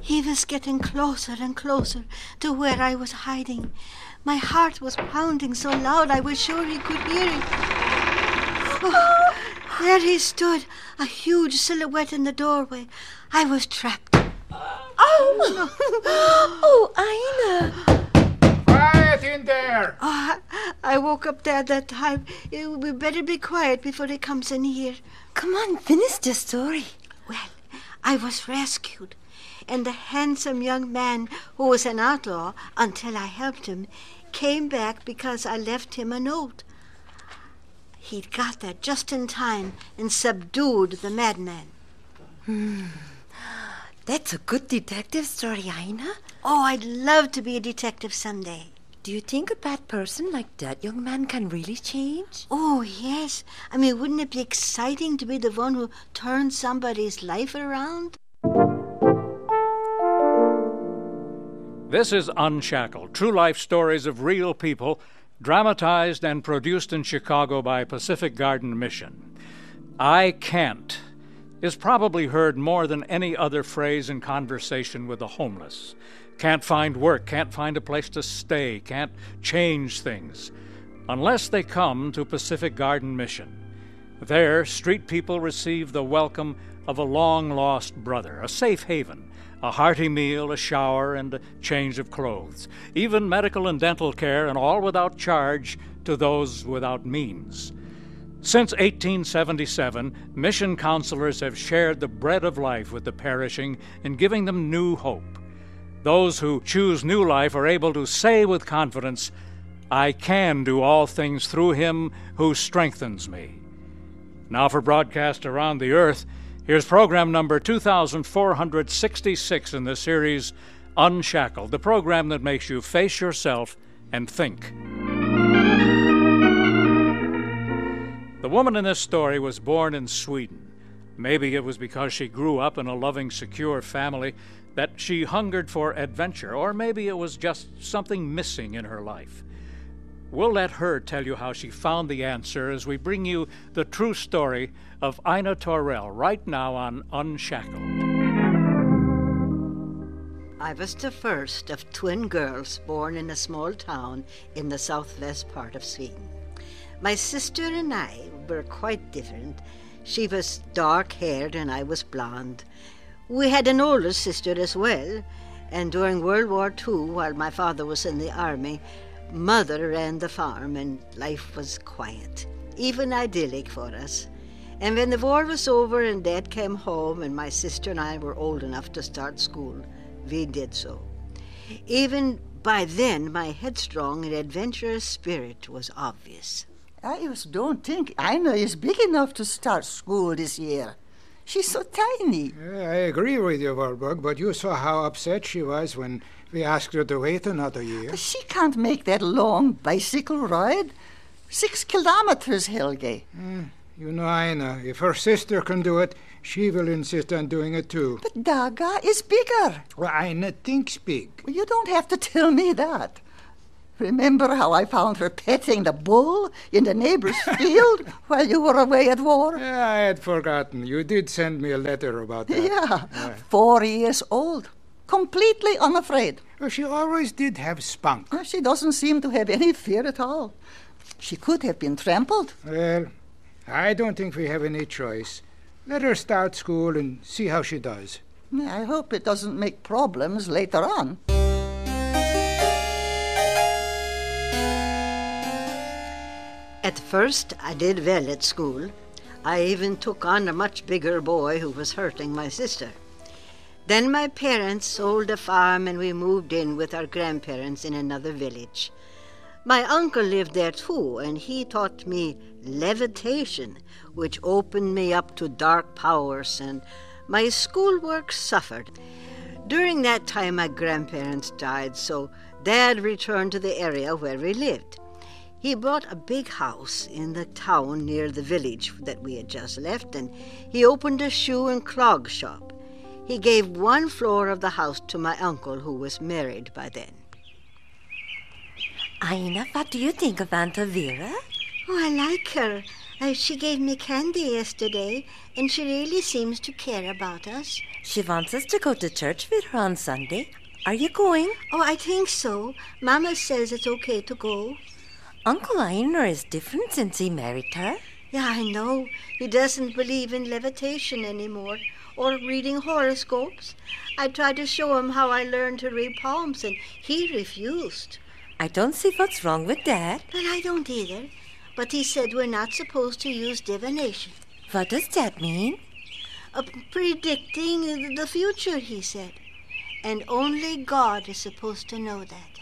He was getting closer and closer to where I was hiding. My heart was pounding so loud I was sure he could hear it. Oh, there he stood, a huge silhouette in the doorway. I was trapped. Oh, Ina. Quiet in there. Oh, I woke up there at that time. We better be quiet before he comes in here. Come on, finish the story. Well, I was rescued, and the handsome young man who was an outlaw until I helped him came back because I left him a note. He got there just in time and subdued the madman. That's a good detective story, Ina. Oh, I'd love to be a detective someday. Do you think a bad person like that young man can really change? Oh, yes. I mean, wouldn't it be exciting to be the one who turns somebody's life around? This is Unshackled, true life stories of real people, dramatized and produced in Chicago by Pacific Garden Mission. I can't is probably heard more than any other phrase in conversation with the homeless. Can't find work, can't find a place to stay, can't change things, unless they come to Pacific Garden Mission. There, street people receive the welcome of a long-lost brother, a safe haven, a hearty meal, a shower, and a change of clothes, even medical and dental care, and all without charge to those without means. Since 1877, mission counselors have shared the bread of life with the perishing in giving them new hope. Those who choose new life are able to say with confidence, "I can do all things through him who strengthens me." Now for broadcast around the earth, here's program number 2466 in the series Unshackled, the program that makes you face yourself and think. The woman in this story was born in Sweden. Maybe it was because she grew up in a loving, secure family that she hungered for adventure, or maybe it was just something missing in her life. We'll let her tell you how she found the answer as we bring you the true story of Ina Torell right now on Unshackled. I was the first of twin girls born in a small town in the southwest part of Sweden. My sister and I were quite different. She was dark-haired and I was blonde. We had an older sister as well, and during World War II, while my father was in the army, Mother ran the farm and life was quiet, even idyllic for us. And when the war was over and Dad came home and my sister and I were old enough to start school, we did so. Even by then, my headstrong and adventurous spirit was obvious. I just don't think Ina is big enough to start school this year. She's so tiny. I agree with you, Warburg, but you saw how upset she was when we asked her to wait another year. But she can't make that long bicycle ride. 6 kilometers, Helge. You know, Ina, if her sister can do it, she will insist on doing it too. But Daga is bigger. Well, Ina thinks big. Well, you don't have to tell me that. Remember how I found her petting the bull in the neighbor's field while you were away at war? Yeah, I had forgotten. You did send me a letter about that. Yeah, 4 years old. Completely unafraid. Well, she always did have spunk. She doesn't seem to have any fear at all. She could have been trampled. Well, I don't think we have any choice. Let her start school and see how she does. I hope it doesn't make problems later on. At first, I did well at school. I even took on a much bigger boy who was hurting my sister. Then my parents sold the farm and we moved in with our grandparents in another village. My uncle lived there too, and he taught me levitation, which opened me up to dark powers, and my schoolwork suffered. During that time, my grandparents died, so Dad returned to the area where we lived. He bought a big house in the town near the village that we had just left, and he opened a shoe and clog shop. He gave 1 floor of the house to my uncle, who was married by then. Ina, what do you think of Aunt Vera? Oh, I like her. She gave me candy yesterday, and she really seems to care about us. She wants us to go to church with her on Sunday. Are you going? Oh, I think so. Mama says it's okay to go. Uncle Einar is different since he married her. Yeah, I know. He doesn't believe in levitation anymore or reading horoscopes. I tried to show him how I learned to read palms, and he refused. I don't see what's wrong with that. Well, I don't either. But he said we're not supposed to use divination. What does that mean? Predicting the future, he said. And only God is supposed to know that.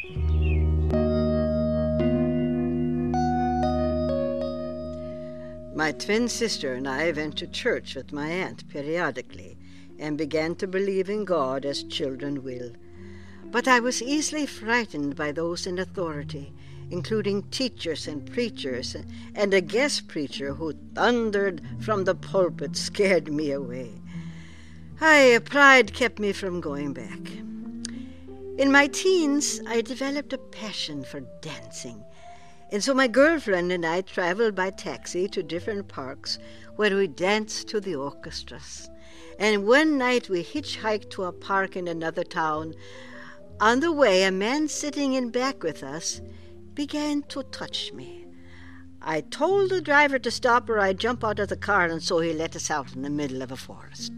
My twin sister and I went to church with my aunt periodically and began to believe in God as children will. But I was easily frightened by those in authority, including teachers and preachers, and a guest preacher who thundered from the pulpit scared me away. Pride kept me from going back. In my teens, I developed a passion for dancing, and so my girlfriend and I traveled by taxi to different parks where we danced to the orchestras. And one night we hitchhiked to a park in another town. On the way, a man sitting in back with us began to touch me. I told the driver to stop or I'd jump out of the car, and so he let us out in the middle of a forest.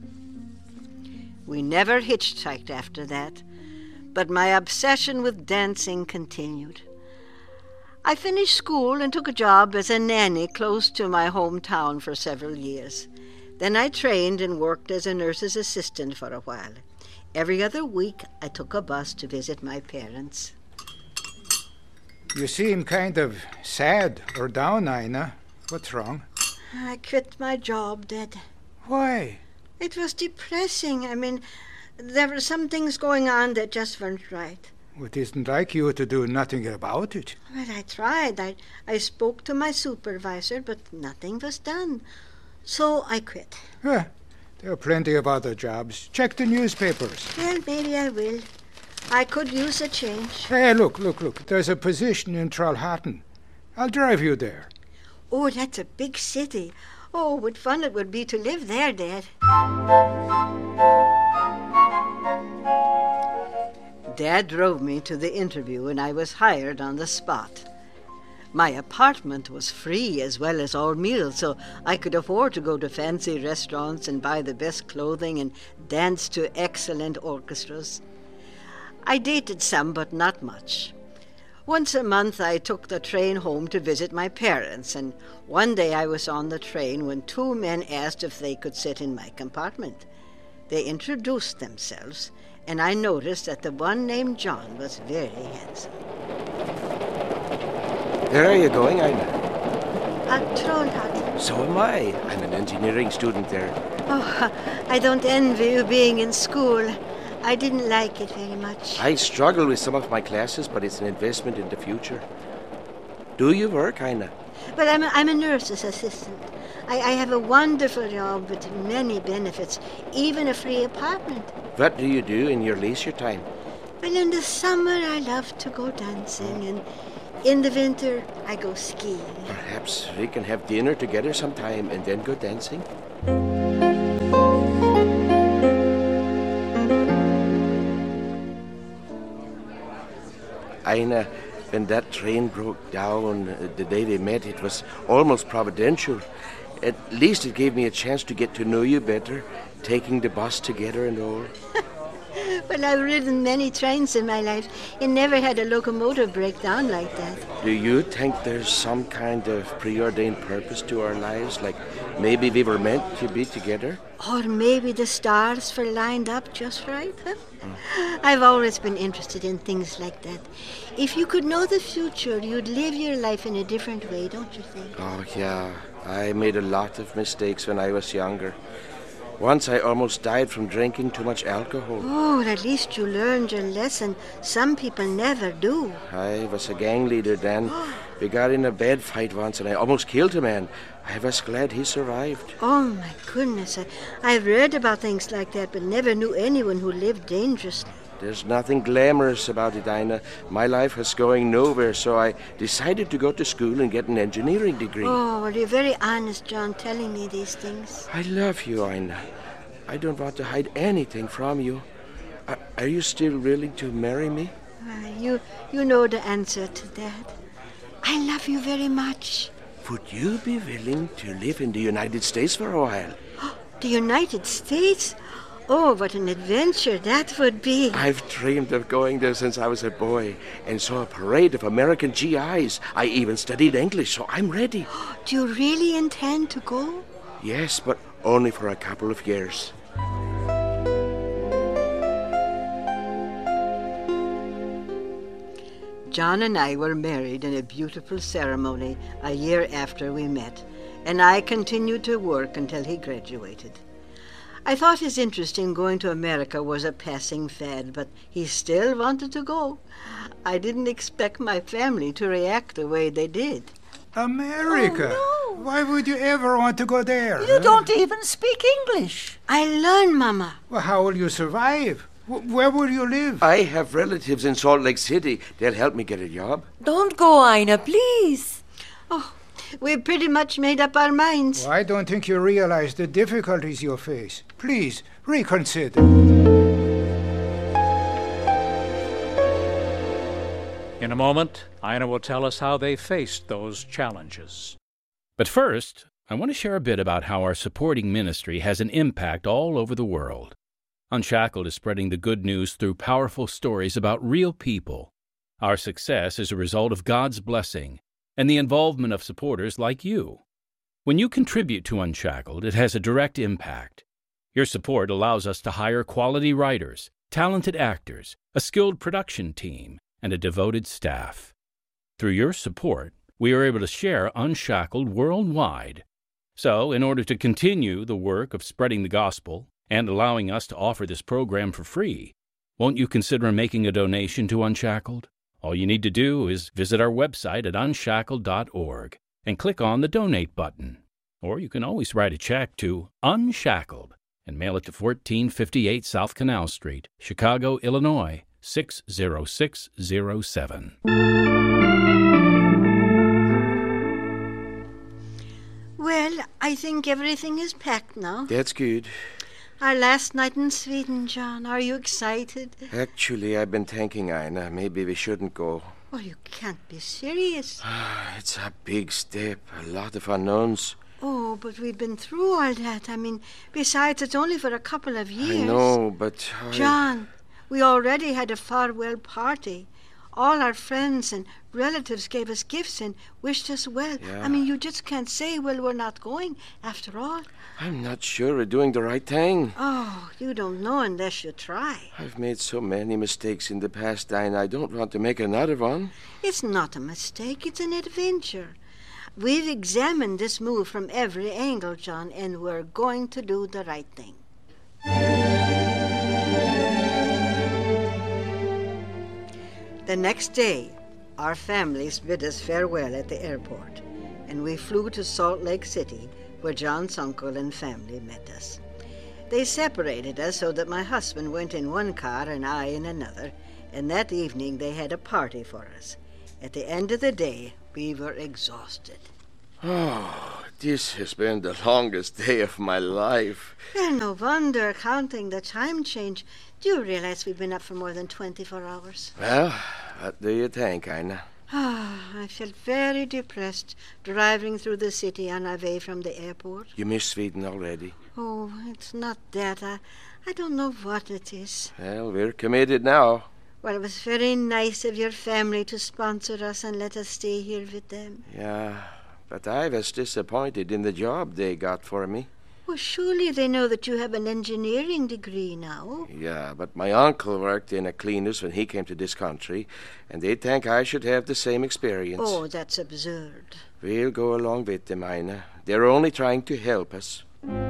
We never hitchhiked after that, but my obsession with dancing continued. I finished school and took a job as a nanny close to my hometown for several years. Then I trained and worked as a nurse's assistant for a while. Every other week, I took a bus to visit my parents. You seem kind of sad or down, Ina. What's wrong? I quit my job, Dad. Why? It was depressing. There were some things going on that just weren't right. It isn't like you to do nothing about it. Well, I tried. I spoke to my supervisor, but nothing was done. So I quit. There are plenty of other jobs. Check the newspapers. Well, maybe I will. I could use a change. Hey, look. There's a position in Trollhättan. I'll drive you there. Oh, that's a big city. Oh, what fun it would be to live there, Dad. Dad drove me to the interview, and I was hired on the spot. My apartment was free as well as all meals, so I could afford to go to fancy restaurants and buy the best clothing and dance to excellent orchestras. I dated some, but not much. Once a month I took the train home to visit my parents, and one day I was on the train when two men asked if they could sit in my compartment. They introduced themselves, and I noticed that the one named John was very handsome. Where are you going, Ina? Trollhättan. So am I. I'm an engineering student there. Oh, I don't envy you being in school. I didn't like it very much. I struggle with some of my classes, but it's an investment in the future. Do you work, Ina? Well, I'm a nurse's assistant. I have a wonderful job with many benefits, even a free apartment. What do you do in your leisure time? Well, in the summer I love to go dancing, and in the winter I go skiing. Perhaps we can have dinner together sometime and then go dancing? Ina, when that train broke down the day we met, it was almost providential. At least it gave me a chance to get to know you better, taking the bus together and all. Well, I've ridden many trains in my life and never had a locomotive break down like that. Do you think there's some kind of preordained purpose to our lives? Like maybe we were meant to be together? Or maybe the stars were lined up just right, huh? I've always been interested in things like that. If you could know the future, you'd live your life in a different way, don't you think? Oh, yeah. I made a lot of mistakes when I was younger. Once I almost died from drinking too much alcohol. Oh, at least you learned your lesson. Some people never do. I was a gang leader then. We got in a bad fight once and I almost killed a man. I was glad he survived. Oh, my goodness. I've read about things like that, but never knew anyone who lived dangerously. there's nothing glamorous about it, Ina. My life was going nowhere, so I decided to go to school and get an engineering degree. Oh, well, you're very honest, John, telling me these things. I love you, Ina. I don't want to hide anything from you. Are you still willing to marry me? You know the answer to that. I love you very much. Would you be willing to live in the United States for a while? The United States? Oh, what an adventure that would be. I've dreamed of going there since I was a boy and saw a parade of American GIs. I even studied English, so I'm ready. Do you really intend to go? Yes, but only for a couple of years. John and I were married in a beautiful ceremony a year after we met, and I continued to work until he graduated. I thought his interest in going to America was a passing fad, but he still wanted to go. I didn't expect my family to react the way they did. America? Oh, no. Why would you ever want to go there? You don't even speak English. I learned, Mama. Well, how will you survive? Where will you live? I have relatives in Salt Lake City. They'll help me get a job. Don't go, Ina, please. Oh, we pretty much made up our minds. Well, I don't think you realize the difficulties you'll face. Please, reconsider. In a moment, Ina will tell us how they faced those challenges. But first, I want to share a bit about how our supporting ministry has an impact all over the world. Unshackled is spreading the good news through powerful stories about real people. Our success is a result of God's blessing and the involvement of supporters like you. When you contribute to Unshackled, it has a direct impact. Your support allows us to hire quality writers, talented actors, a skilled production team, and a devoted staff. Through your support, we are able to share Unshackled worldwide. So, in order to continue the work of spreading the gospel and allowing us to offer this program for free, won't you consider making a donation to Unshackled? All you need to do is visit our website at unshackled.org and click on the Donate button. Or you can always write a check to Unshackled and mail it to 1458 South Canal Street, Chicago, Illinois, 60607. Well, I think everything is packed now. That's good. Our last night in Sweden, John. Are you excited? Actually, I've been thinking, Ina, maybe we shouldn't go. Well, you can't be serious. It's a big step, a lot of unknowns. Oh, but we've been through all that. I mean, besides, it's only for a couple of years. I know, but... John, we already had a farewell party. All our friends and relatives gave us gifts and wished us well. Yeah. I mean, you just can't say, well, we're not going after all. I'm not sure we're doing the right thing. Oh, you don't know unless you try. I've made so many mistakes in the past, and I don't want to make another one. It's not a mistake, it's an adventure. We've examined this move from every angle, John, and we're going to do the right thing. The next day, our families bid us farewell at the airport, and we flew to Salt Lake City, where John's uncle and family met us. They separated us so that my husband went in one car and I in another, and that evening they had a party for us. At the end of the day, we were exhausted. Oh, this has been the longest day of my life. Well, no wonder, counting the time change. Do you realize we've been up for more than 24 hours? Well, what do you think, Ina? I felt very depressed driving through the city on our way from the airport. You miss Sweden already? Oh, it's not that. I don't know what it is. Well, we're committed now. Well, it was very nice of your family to sponsor us and let us stay here with them. Yeah, but I was disappointed in the job they got for me. Well, surely they know that you have an engineering degree now. Yeah, but my uncle worked in a cleaners when he came to this country, and they think I should have the same experience. Oh, that's absurd. We'll go along with them, Ina. They're only trying to help us.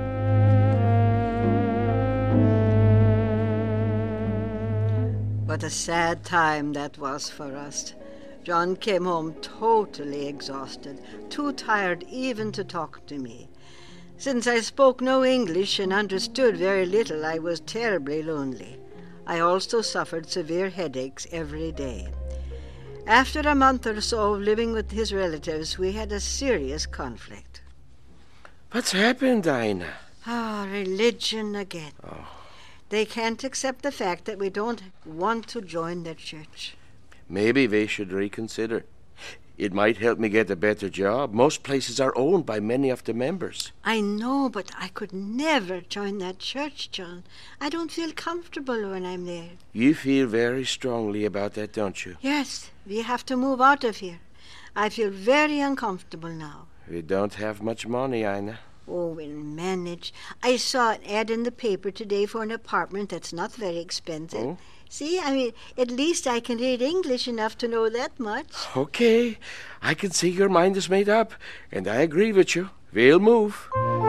What a sad time that was for us. John came home totally exhausted, too tired even to talk to me. Since I spoke no English and understood very little, I was terribly lonely. I also suffered severe headaches every day. After a month or so of living with his relatives, we had a serious conflict. What's happened, Dinah? Religion again. Oh. They can't accept the fact that we don't want to join their church. Maybe they should reconsider. It might help me get a better job. Most places are owned by many of the members. I know, but I could never join that church, John. I don't feel comfortable when I'm there. You feel very strongly about that, don't you? Yes, we have to move out of here. I feel very uncomfortable now. We don't have much money, Ina. Oh, we'll manage. I saw an ad in the paper today for an apartment that's not very expensive. Oh? See, at least I can read English enough to know that much. Okay, I can see your mind is made up, and I agree with you. We'll move.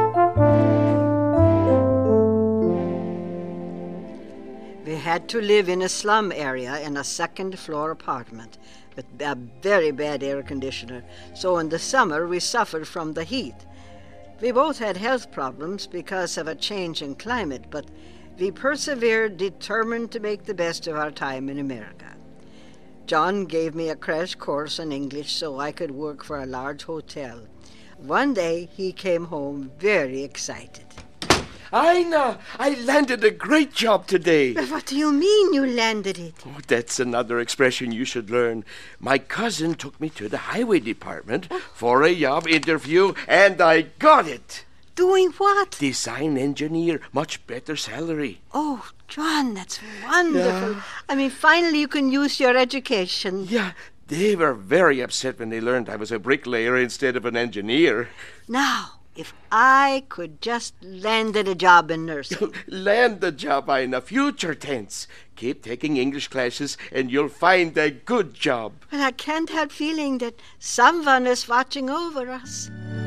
We had to live in a slum area in a second-floor apartment with a very bad air conditioner, so in the summer we suffered from the heat. We both had health problems because of a change in climate, but we persevered, determined to make the best of our time in America. John gave me a crash course in English so I could work for a large hotel. One day he came home very excited. Ina, I landed a great job today. What do you mean you landed it? Oh, that's another expression you should learn. My cousin took me to the highway department for a job interview, and I got it. Doing what? Design engineer, much better salary. Oh, John, that's wonderful. Yeah. Finally you can use your education. Yeah, they were very upset when they learned I was a bricklayer instead of an engineer. Now, if I could just landed a job in nursing. Land the job, Ina, future tense. Keep taking English classes and you'll find a good job. But I can't help feeling that someone is watching over us.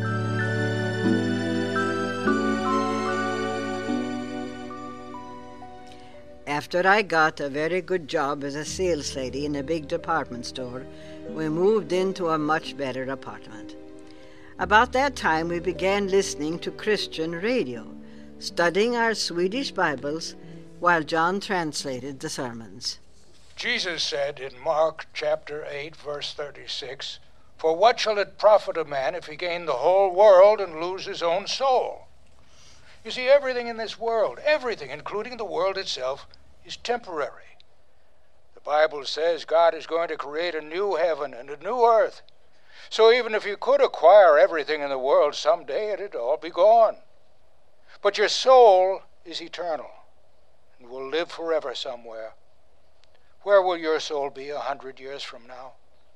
After I got a very good job as a sales lady in a big department store, we moved into a much better apartment. About that time, we began listening to Christian radio, studying our Swedish Bibles while John translated the sermons. Jesus said in Mark chapter 8, verse 36, "For what shall it profit a man if he gain the whole world and lose his own soul?" You see, everything in this world, everything, including the world itself, is temporary. The Bible says God is going to create a new heaven and a new earth. So even if you could acquire everything in the world, someday it'd all be gone. But your soul is eternal and will live forever somewhere. Where will your soul be 100 years from now?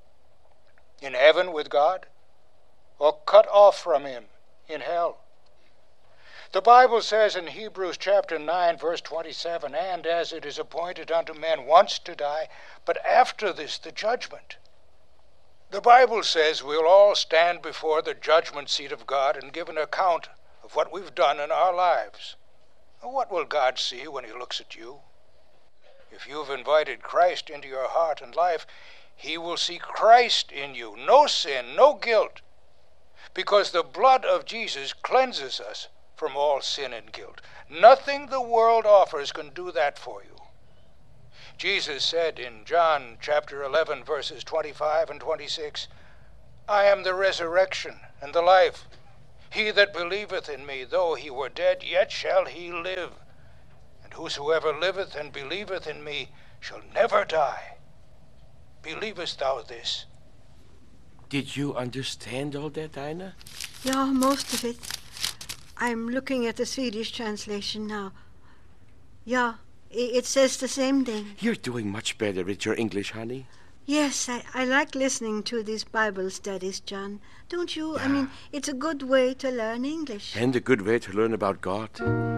In heaven with God? Or cut off from him in hell? The Bible says in Hebrews chapter 9, verse 27, "And as it is appointed unto men once to die, but after this the judgment." The Bible says we'll all stand before the judgment seat of God and give an account of what we've done in our lives. What will God see when he looks at you? If you've invited Christ into your heart and life, he will see Christ in you. No sin, no guilt. Because the blood of Jesus cleanses us from all sin and guilt. Nothing the world offers can do that for you. Jesus said in John chapter 11, verses 25 and 26, "I am the resurrection and the life. He that believeth in me, though he were dead, yet shall he live. And whosoever liveth and believeth in me shall never die. Believest thou this?" Did you understand all that, Ina? Yeah, most of it. I'm looking at the Swedish translation now. Yeah, it says the same thing. You're doing much better with your English, honey. Yes, I like listening to these Bible studies, John. Don't you? It's a good way to learn English. And a good way to learn about God.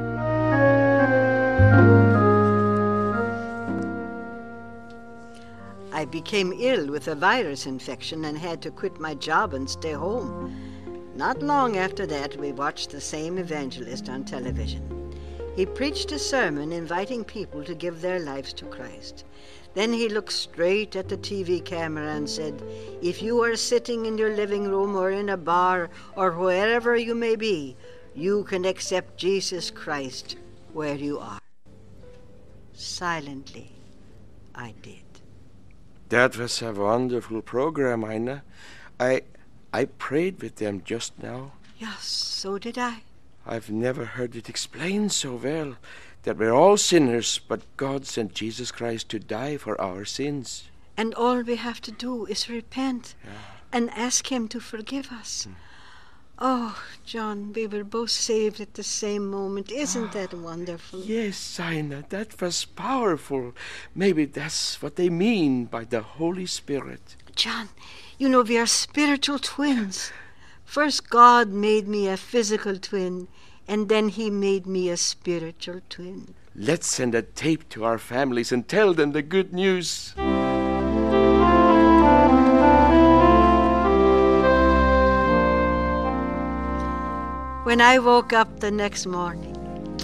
I became ill with a virus infection and had to quit my job and stay home. Not long after that, we watched the same evangelist on television. He preached a sermon inviting people to give their lives to Christ. Then he looked straight at the TV camera and said, "If you are sitting in your living room or in a bar or wherever you may be, you can accept Jesus Christ where you are." silently, I did. That was a wonderful program, Ina. I prayed with them just now. Yes, so did I. I've never heard it explained so well, that we're all sinners, but God sent Jesus Christ to die for our sins. And all we have to do is repent and ask Him to forgive us. Oh, John, we were both saved at the same moment. Isn't that wonderful? Yes, Ina, that was powerful. Maybe that's what they mean by the Holy Spirit. John, you know we are spiritual twins. First God made me a physical twin, and then He made me a spiritual twin. Let's send a tape to our families and tell them the good news. When I woke up the next morning,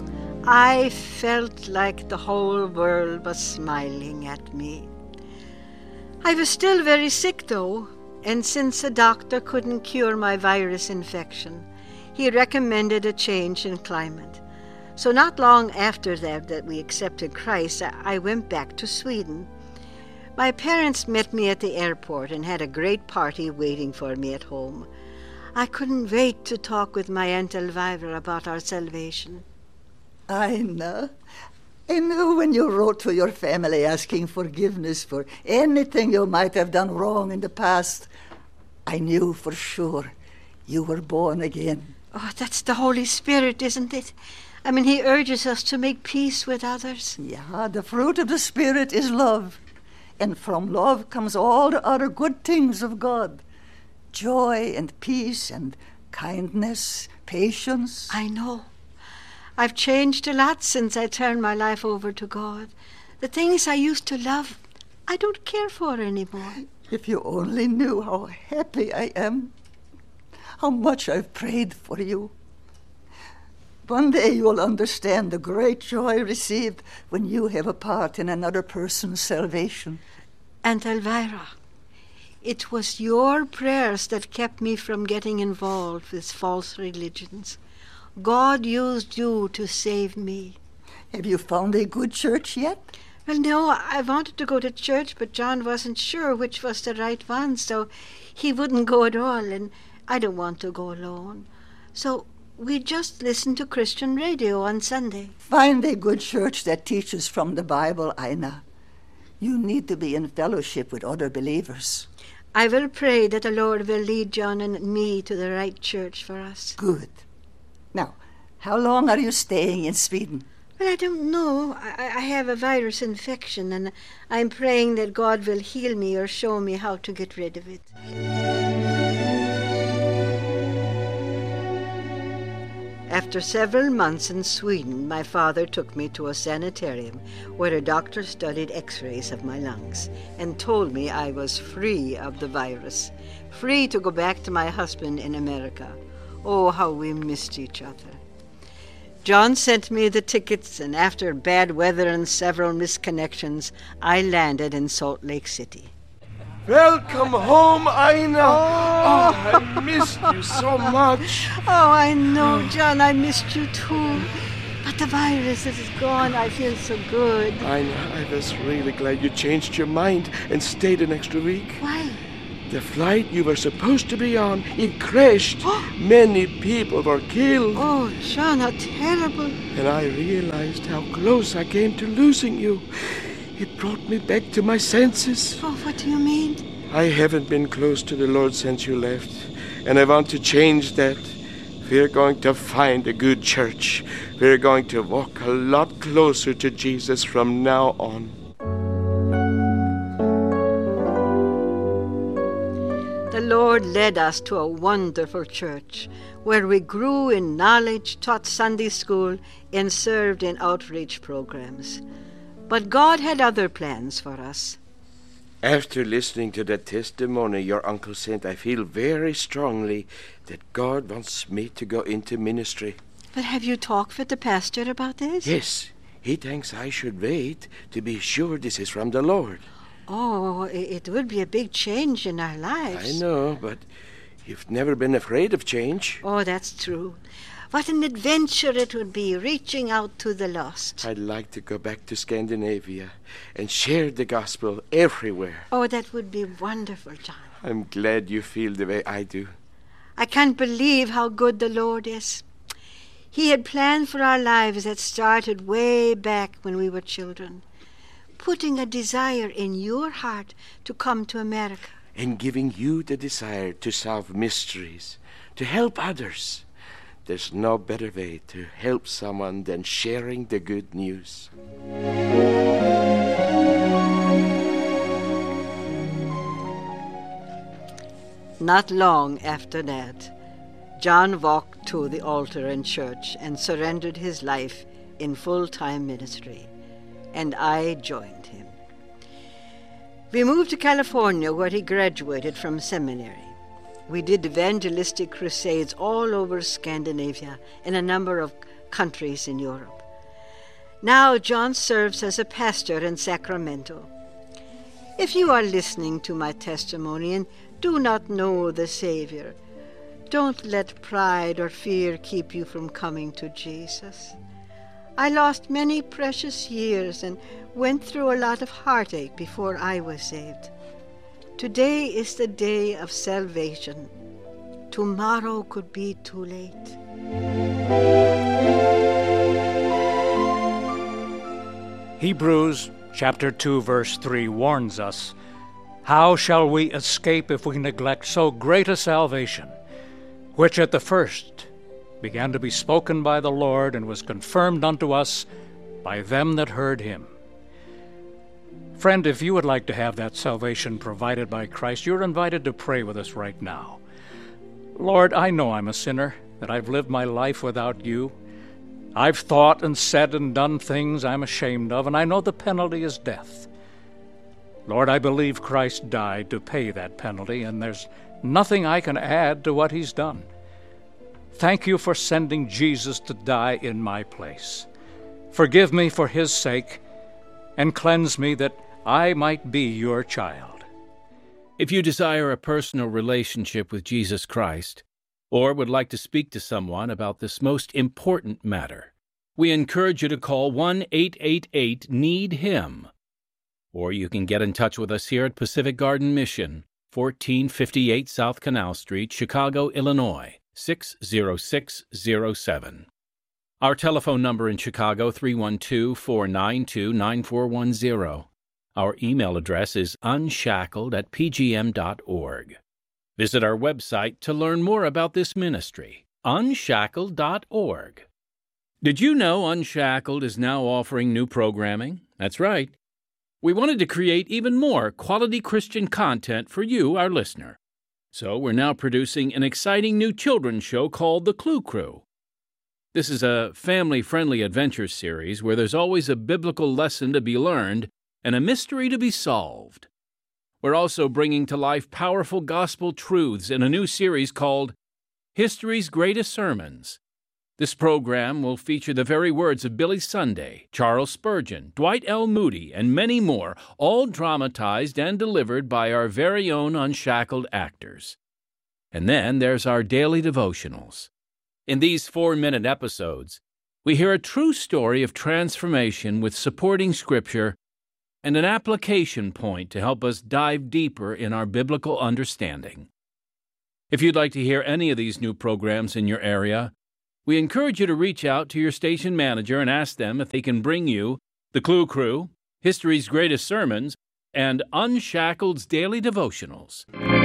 I felt like the whole world was smiling at me. I was still very sick, though, and since the doctor couldn't cure my virus infection, he recommended a change in climate. So not long after that we accepted Christ, I went back to Sweden. My parents met me at the airport and had a great party waiting for me at home. I couldn't wait to talk with my Aunt Elvira about our salvation. Ina, I knew when you wrote to your family asking forgiveness for anything you might have done wrong in the past, I knew for sure you were born again. Oh, that's the Holy Spirit, isn't it? I mean, He urges us to make peace with others. Yeah, the fruit of the Spirit is love. And from love comes all the other good things of God. Joy and peace and kindness, patience. I know. I've changed a lot since I turned my life over to God. The things I used to love, I don't care for anymore. If you only knew how happy I am, how much I've prayed for you. One day you'll understand the great joy received when you have a part in another person's salvation. Aunt Elvira, it was your prayers that kept me from getting involved with false religions. God used you to save me. Have you found a good church yet? Well, no, I wanted to go to church, but John wasn't sure which was the right one, so he wouldn't go at all, and I don't want to go alone. So we just listen to Christian radio on Sunday. Find a good church that teaches from the Bible, Ina. You need to be in fellowship with other believers. I will pray that the Lord will lead John and me to the right church for us. Good. Now, how long are you staying in Sweden? Well, I don't know. I have a virus infection, and I'm praying that God will heal me or show me how to get rid of it. After several months in Sweden, my father took me to a sanitarium where a doctor studied x-rays of my lungs and told me I was free of the virus, free to go back to my husband in America. Oh, how we missed each other. John sent me the tickets, and after bad weather and several misconnections, I landed in Salt Lake City. Welcome home, Ina. Oh, I missed you so much. Oh, I know, John, I missed you too. But the virus is gone. I feel so good. Ina, I was really glad you changed your mind and stayed an extra week. Why? The flight you were supposed to be on, it crashed. Many people were killed. Oh, John, how terrible. And I realized how close I came to losing you. It brought me back to my senses. Oh, what do you mean? I haven't been close to the Lord since you left, and I want to change that. We're going to find a good church. We're going to walk a lot closer to Jesus from now on. The Lord led us to a wonderful church where we grew in knowledge, taught Sunday school, and served in outreach programs. But God had other plans for us. After listening to that testimony your uncle sent, I feel very strongly that God wants me to go into ministry. But have you talked with the pastor about this? Yes, he thinks I should wait to be sure this is from the Lord. Oh, it would be a big change in our lives. I know, but you've never been afraid of change. Oh, that's true. What an adventure it would be, reaching out to the lost. I'd like to go back to Scandinavia and share the gospel everywhere. Oh, that would be wonderful, John. I'm glad you feel the way I do. I can't believe how good the Lord is. He had planned for our lives that started way back when we were children, putting a desire in your heart to come to America. And giving you the desire to solve mysteries, to help others. There's no better way to help someone than sharing the good news. Not long after that, John walked to the altar in church and surrendered his life in full-time ministry, and I joined him. We moved to California, where he graduated from seminary. We did evangelistic crusades all over Scandinavia and a number of countries in Europe. Now John serves as a pastor in Sacramento. If you are listening to my testimony and do not know the Savior, don't let pride or fear keep you from coming to Jesus. I lost many precious years and went through a lot of heartache before I was saved. Today is the day of salvation. Tomorrow could be too late. Hebrews chapter 2, verse 3 warns us, "How shall we escape if we neglect so great a salvation, which at the first began to be spoken by the Lord and was confirmed unto us by them that heard him?" Friend, if you would like to have that salvation provided by Christ, you're invited to pray with us right now. Lord, I know I'm a sinner, that I've lived my life without you. I've thought and said and done things I'm ashamed of, and I know the penalty is death. Lord, I believe Christ died to pay that penalty, and there's nothing I can add to what he's done. Thank you for sending Jesus to die in my place. Forgive me for his sake, and cleanse me that I might be your child. If you desire a personal relationship with Jesus Christ, or would like to speak to someone about this most important matter, we encourage you to call 1-888-NEED-HIM. Or you can get in touch with us here at Pacific Garden Mission, 1458 South Canal Street, Chicago, Illinois, 60607. Our telephone number in Chicago, 312-492-9410. Our email address is unshackled@pgm.org. Visit our website to learn more about this ministry, unshackled.org. Did you know Unshackled is now offering new programming? That's right. We wanted to create even more quality Christian content for you, our listener. So we're now producing an exciting new children's show called The Clue Crew. This is a family-friendly adventure series where there's always a biblical lesson to be learned and a mystery to be solved. We're also bringing to life powerful gospel truths in a new series called History's Greatest Sermons. This program will feature the very words of Billy Sunday, Charles Spurgeon, Dwight L. Moody, and many more, all dramatized and delivered by our very own Unshackled actors. And then there's our daily devotionals. In these 4-minute episodes, we hear a true story of transformation with supporting scripture and an application point to help us dive deeper in our biblical understanding. If you'd like to hear any of these new programs in your area, we encourage you to reach out to your station manager and ask them if they can bring you The Clue Crew, History's Greatest Sermons, and Unshackled's Daily Devotionals.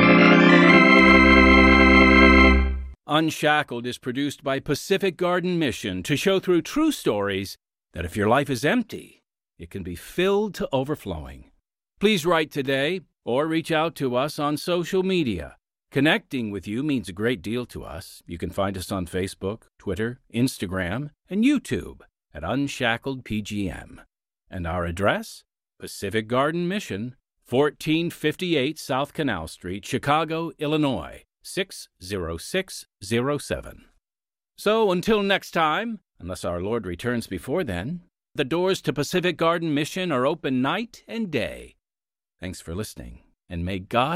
Unshackled is produced by Pacific Garden Mission to show through true stories that if your life is empty, it can be filled to overflowing. Please write today or reach out to us on social media. Connecting with you means a great deal to us. You can find us on Facebook, Twitter, Instagram, and YouTube at Unshackled PGM. And our address? Pacific Garden Mission, 1458 South Canal Street, Chicago, Illinois, 60607. So until next time, unless our Lord returns before then, the doors to Pacific Garden Mission are open night and day. Thanks for listening, and may God